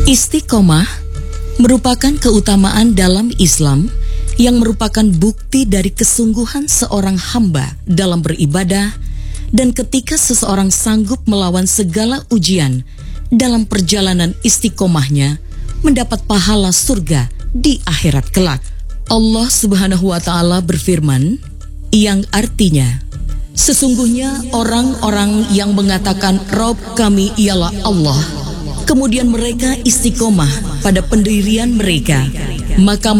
Istiqomah merupakan keutamaan dalam Islam yang merupakan bukti dari kesungguhan seorang hamba dalam beribadah, dan ketika seseorang sanggup melawan segala ujian dalam perjalanan istiqomahnya, mendapat pahala surga di akhirat kelak. Allah Subhanahu wa Ta'ala berfirman, yang artinya, sesungguhnya orang-orang yang mengatakan Rabb kami ialah Allah, kemudian mereka istiqomah pada pendirian mereka, maka